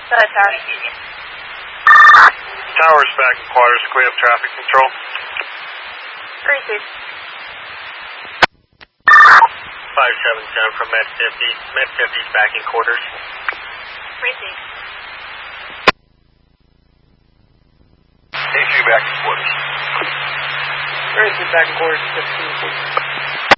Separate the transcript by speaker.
Speaker 1: Tower.
Speaker 2: Tower's back in quarters. We have traffic control.
Speaker 1: Receive.
Speaker 2: 577 from Med 50. Med 50's back in quarters.
Speaker 1: Receive.
Speaker 2: AC back in quarters.
Speaker 3: Receive back in quarters. 15.